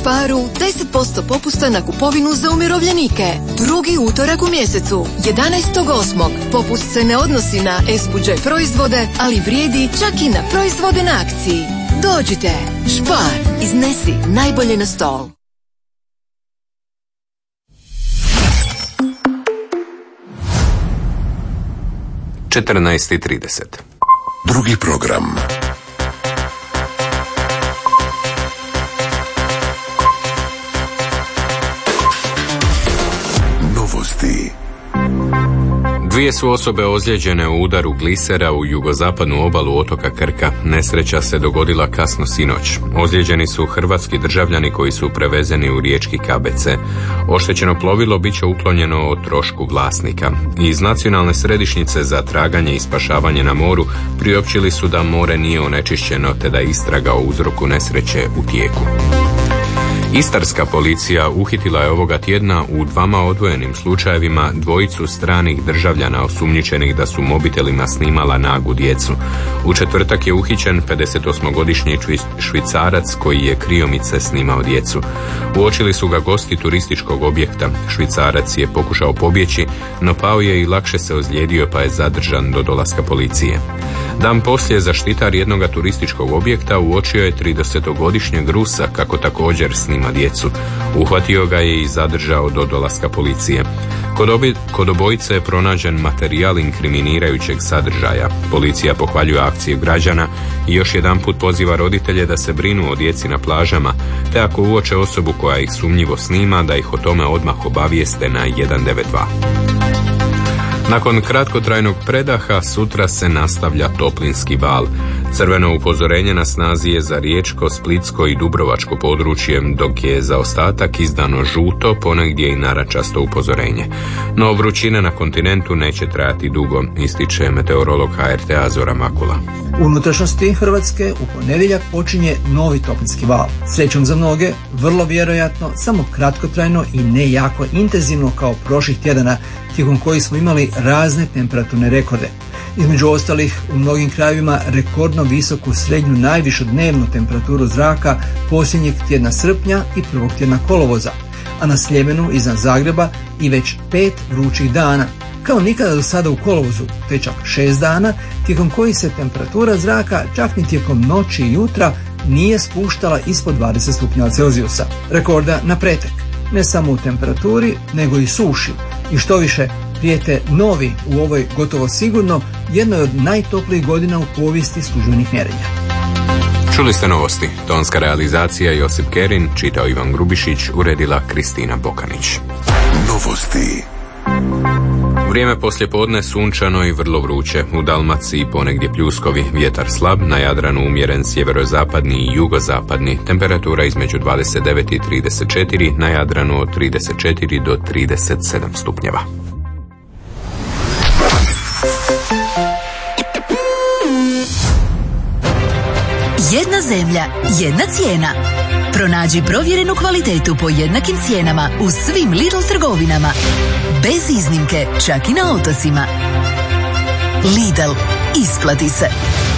Sparu 10% popusta na kupovinu za umirovljenike. Drugi utorak u mjesecu, 11.8. Popust se ne odnosi na S-Budget proizvode, ali vrijedi čak i na proizvode na akciji. Dođite, Spar, iznesi najbolje na stol. Drugi program. Novosti. Dvije su osobe ozlijeđene u udaru glisera u jugozapadnu obalu otoka Krka. Nesreća se dogodila kasno sinoć. Ozlijeđeni su hrvatski državljani koji su prevezeni u riječki KBC. Oštećeno plovilo bit će uklonjeno o trošku vlasnika. Iz Nacionalne središnjice za traganje i spašavanje na moru priopćili su da more nije onečišćeno te da istraga o uzroku nesreće u tijeku. Istarska policija uhitila je ovoga tjedna u 2 odvojenim slučajevima dvojicu stranih državljana osumnjičenih da su mobitelima snimala nagu djecu. U četvrtak je uhićen 58-godišnji Švicarac koji je kriomice snimao djecu. Uočili su ga gosti turističkog objekta. Švicarac je pokušao pobjeći, no pao je i lakše se ozlijedio pa je zadržan do dolaska policije. Dan poslije zaštitar jednoga turističkog objekta uočio je 30-godišnjeg Rusa kako također snima djecu. Uhvatio ga je i zadržao do dolaska policije. Kod obojice je pronađen materijal inkriminirajućeg sadržaja. Policija pohvaljuje akciju građana i još jedanput poziva roditelje da se brinu o djeci na plažama, te ako uoče osobu koja ih sumnjivo snima, da ih o tome odmah obavijeste na 192. Nakon kratkotrajnog predaha sutra se nastavlja toplinski val. Crveno upozorenje na snazi je za riječko, splitsko i dubrovačko područje, dok je za ostatak izdano žuto, ponegdje i naračasto upozorenje. No vrućina na kontinentu neće trajati dugo, ističe meteorolog HRT-a Zoran Makula. U unutrašnjosti Hrvatske u ponedjeljak počinje novi toplinski val. Srećom za mnoge, vrlo vjerojatno, samo kratkotrajno i ne jako intenzivno kao prošlih tjedana, tijekom kojih smo imali razne temperaturne rekorde. Između ostalih, u mnogim krajevima rekordno visoku srednju najvišu dnevnu temperaturu zraka posljednjeg tjedna srpnja i prvog tjedna kolovoza, a na Sljemenu iznad Zagreba i već 5 vrućih dana, kao nikada do sada u kolovozu, te čak 6 dana, tijekom kojih se temperatura zraka čak ni tijekom noći i jutra nije spuštala ispod 20 stupnjeva Celzijusa. Rekorda na pretek, ne samo u temperaturi, nego i suši. I što više, prijete novi u ovoj gotovo sigurno jednoj od najtoplijih godina u povijesti službenih mjerenja. Čuli ste novosti. Tonska realizacija Josip Kerin, čitao Ivan Grubišić, uredila Kristina Bokanić. Novosti. Vrijeme poslijepodne sunčano i vrlo vruće. U Dalmaciji ponegdje pljuskovi, vjetar slab, na Jadranu umjeren sjeverozapadni i jugozapadni. Temperatura između 29 i 34, na Jadranu od 34 do 37 stupnjeva. Jedna zemlja, jedna cijena. Pronađi provjerenu kvalitetu po jednakim cijenama u svim Lidl trgovinama. Bez iznimke, čak i na otocima. Lidl, isplati se.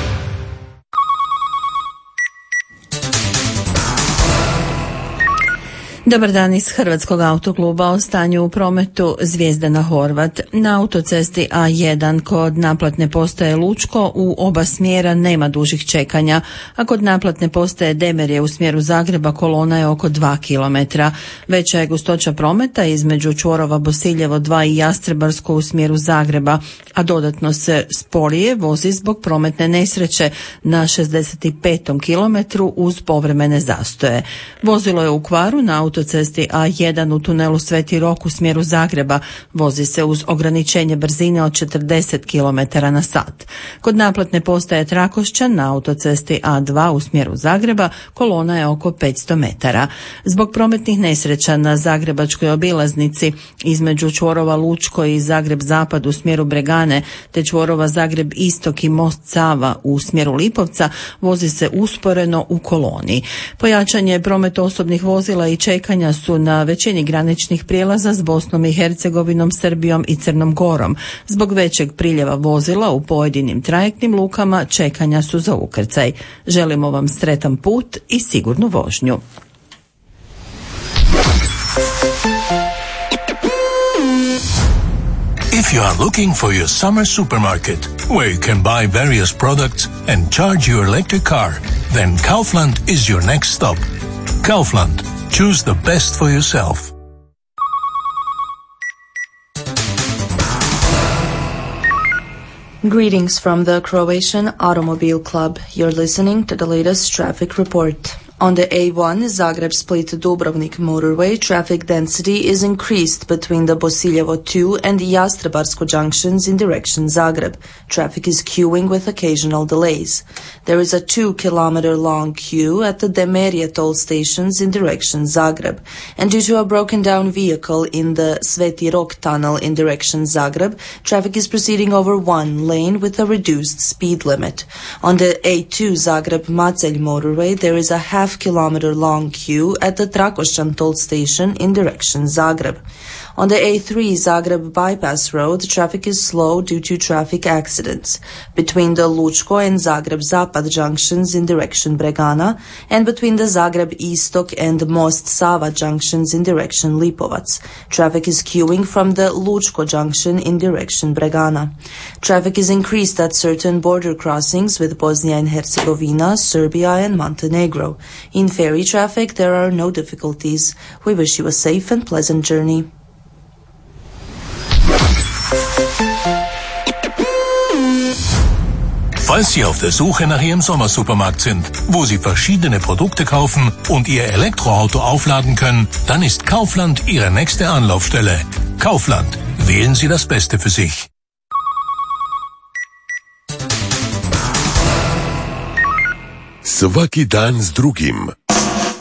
Dobar dan iz Hrvatskog autokluba. O stanju u prometu Zvijezdana Horvat. Na autocesti A1 kod naplatne postaje Lučko u oba smjera nema dužih čekanja, a kod naplatne postaje Demerje u smjeru Zagreba kolona je oko 2 km. Veća je gustoća prometa između čvorova Bosiljevo 2 i Jastrebarsko u smjeru Zagreba, a dodatno se sporije vozi zbog prometne nesreće na 65. kilometru uz povremene zastoje. Vozilo je u kvaru na autocesti A1 u tunelu Sveti Rok u smjeru Zagreba. Vozi se uz ograničenje brzine od 40 km/h. Kod naplatne postaje Trakošćan na autocesti A2 u smjeru Zagreba kolona je oko 500 metara. Zbog prometnih nesreća na zagrebačkoj obilaznici između čvorova Lučko i Zagreb Zapad u smjeru Bregane te čvorova Zagreb Istok i Most Sava u smjeru Lipovca vozi se usporeno u koloni. Pojačanje prometa osobnih vozila i čekanja su na većini graničnih prijelaza s Bosnom i Hercegovinom, Srbijom i Crnom Gorom. Zbog većeg priljeva vozila u pojedinim trajektnim lukama čekanja su za ukrcaj. Želimo vam sretan put i sigurnu vožnju. If you are looking for your summer supermarket, where you can buy various products and charge your electric car, then Kaufland is your next stop. Kaufland. Choose the best for yourself. Greetings from the Croatian Automobile Club. You're listening to the latest traffic report. On the A1 Zagreb-Split-Dubrovnik motorway, traffic density is increased between the Bosiljevo 2 and Jastrebarsko junctions in direction Zagreb. Traffic is queuing with occasional delays. There is a 2-kilometer-long queue at the Demerje toll stations in direction Zagreb. And due to a broken-down vehicle in the Sveti Rok tunnel in direction Zagreb, traffic is proceeding over one lane with a reduced speed limit. On the A2 Zagreb-Macelj motorway, there is a half-kilometer-long queue at the Trakošćan toll station in direction Zagreb. On the A3 Zagreb bypass road, traffic is slow due to traffic accidents between the Lučko and Zagreb Zapad junctions in direction Bregana and between the Zagreb Istok and Most Sava junctions in direction Lipovac. Traffic is queuing from the Lučko junction in direction Bregana. Traffic is increased at certain border crossings with Bosnia and Herzegovina, Serbia and Montenegro. In ferry traffic, there are no difficulties. We wish you a safe and pleasant journey. Falls Sie auf der Suche nach Ihrem Sommersupermarkt sind, wo Sie verschiedene Produkte kaufen und Ihr Elektroauto aufladen können, dann ist Kaufland Ihre nächste Anlaufstelle. Kaufland. Wählen Sie das Beste für sich. Svaki dan s drugim.